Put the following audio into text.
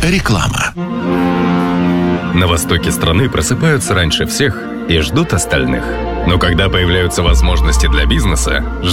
Реклама. На востоке страны просыпаются раньше всех и ждут остальных. Но когда появляются возможности для бизнеса,